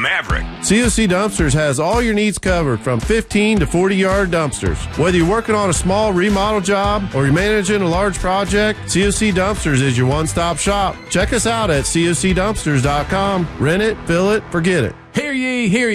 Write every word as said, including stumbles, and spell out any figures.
Maverick. C O C Dumpsters has all your needs covered from fifteen to forty yard dumpsters. Whether you're working on a small remodel job or you're managing a large project, C O C Dumpsters is your one-stop shop. Check us out at C O C dumpsters dot com. Rent it, fill it, forget it. Hear ye, hear ye.